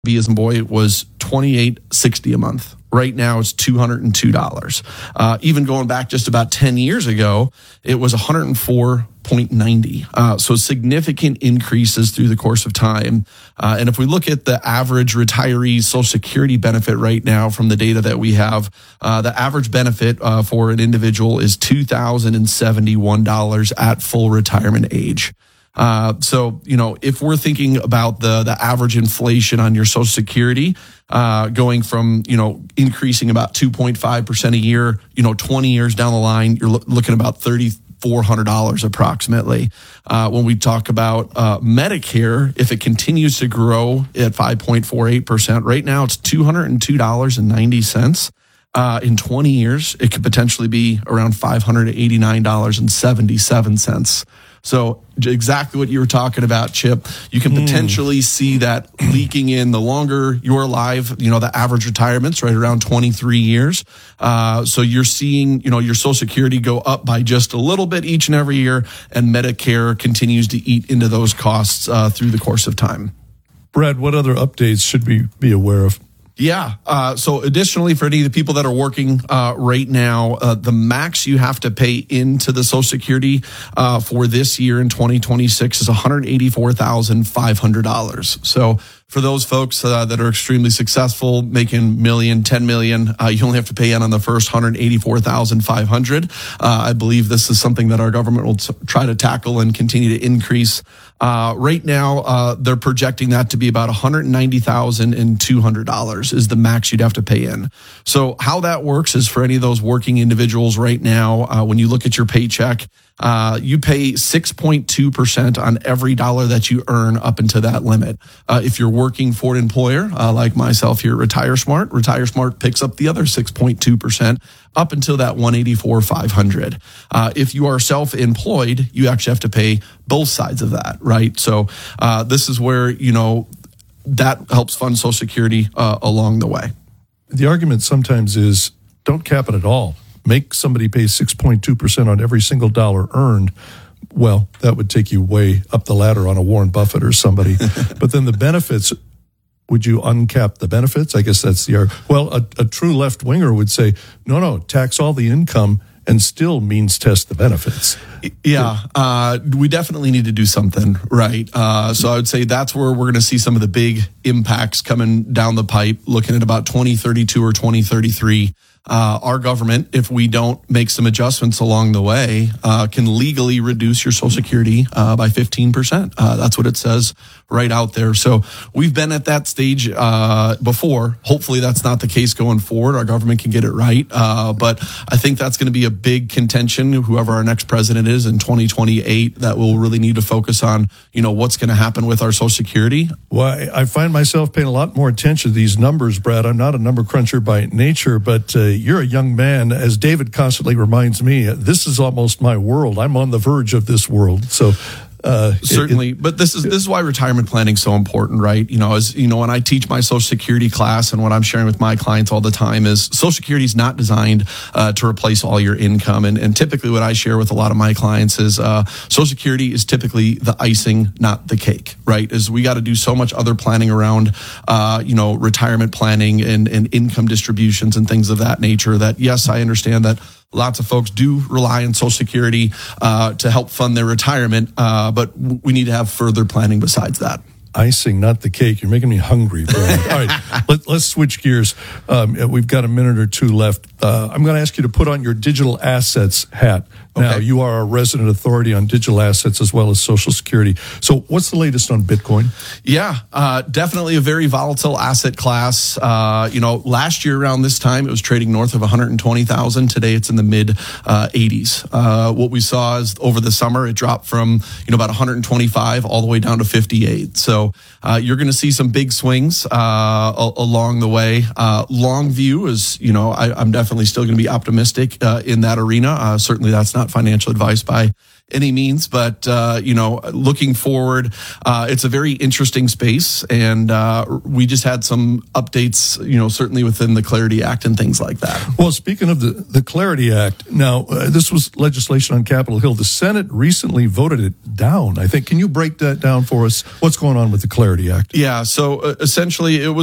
B as in boy was $28.60 a month. Right now it's $202. Even going back just about 10 years ago, it was $104.90. So significant increases through the course of time. And if we look at the average retiree Social Security benefit right now from the data that we have, the average benefit for an individual is $2,071 at full retirement age. So, if we're thinking about the average inflation on your Social Security, going from, increasing about 2.5% a year, 20 years down the line, you're looking about $3,400 approximately. When we talk about Medicare, if it continues to grow at 5.48%, right now it's $202.90. In 20 years, it could potentially be around $589.77. So exactly what you were talking about, Chip. You can potentially see that leaking in the longer you're alive. The average retirement's right around 23 years. So you're seeing, your Social Security go up by just a little bit each and every year, and Medicare continues to eat into those costs through the course of time. Brad, what other updates should we be aware of? Yeah. So additionally, for any of the people that are working right now, the max you have to pay into the Social Security for this year in 2026 is $184,500. So for those folks that are extremely successful, making million, 10 million, you only have to pay in on the first $184,500. I believe this is something that our government will try to tackle and continue to increase. Right now, they're projecting that to be about $190,200 is the max you'd have to pay in. So how that works is for any of those working individuals right now, when you look at your paycheck, you pay 6.2% on every dollar that you earn up into that limit. If you're working for an employer, like myself here at RetireSmart picks up the other 6.2% up until that $184,500. If you are self-employed, you actually have to pay both sides of that, right? So this is where, that helps fund Social Security along the way. The argument sometimes is don't cap it at all. Make somebody pay 6.2% on every single dollar earned. Well, that would take you way up the ladder on a Warren Buffett or somebody. But then the benefits, would you uncap the benefits? I guess that's the argument. Well, a true left-winger would say, no, tax all the income and still means test the benefits. Yeah, we definitely need to do something, right? So I would say that's where we're going to see some of the big impacts coming down the pipe, looking at about 2032 or 2033. Our government, if we don't make some adjustments along the way, can legally reduce your Social Security by 15%. That's what it says right out there. So we've been at that stage before. Hopefully that's not the case going forward. Our government can get it right. But I think that's going to be a big contention, whoever our next president is in 2028, that will really need to focus on, what's going to happen with our Social Security. Well, I find myself paying a lot more attention to these numbers, Brad. I'm not a number cruncher by nature, but you're a young man. As David constantly reminds me, this is almost my world. I'm on the verge of this world. So certainly, but this is why retirement planning is so important, right? When I teach my Social Security class, and what I'm sharing with my clients all the time is Social Security is not designed to replace all your income. And typically what I share with a lot of my clients is Social Security is typically the icing, not the cake, right? Is we got to do so much other planning around, retirement planning and income distributions and things of that nature that, yes, I understand that lots of folks do rely on Social Security to help fund their retirement, but we need to have further planning besides that. Icing, not the cake. You're making me hungry, Brian. All right, let's switch gears. We've got a minute or two left. I'm going to ask you to put on your digital assets hat. Now, you are a resident authority on digital assets as well as Social Security. So what's the latest on Bitcoin? Yeah, definitely a very volatile asset class. Last year around this time, it was trading north of 120,000. Today, it's in the mid 80s. What we saw is over the summer, it dropped from, about 125 all the way down to 58. So you're going to see some big swings along the way. Long view is, I'm definitely still going to be optimistic in that arena. Certainly that's not financial advice by any means, but looking forward, it's a very interesting space, and we just had some updates, certainly within the Clarity Act and things like that. Well, speaking of the Clarity Act, now this was legislation on Capitol Hill. The Senate recently voted it down, I think. Can you break that down for us? What's going on with the Clarity Act? Yeah, so essentially it was